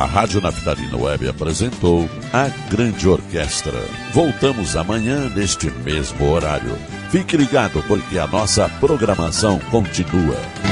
A Rádio Naftalina Web apresentou A Grande Orquestra. Voltamos amanhã neste mesmo horário. Fique ligado porque a nossa programação continua.